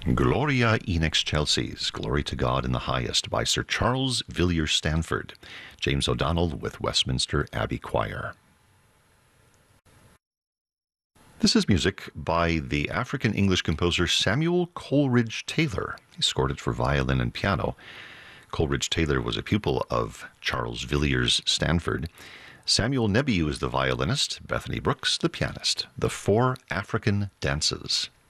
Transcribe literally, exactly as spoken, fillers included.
Gloria in Excelsis, Glory to God in the Highest, by Sir Charles Villiers Stanford. James O'Donnell with Westminster Abbey Choir. This is music by the African-English composer Samuel Coleridge Taylor. He scored it for violin and piano. Coleridge Taylor was a pupil of Charles Villiers Stanford. Samuel Nebiu is the violinist, Bethany Brooks the pianist. The Four African Dances.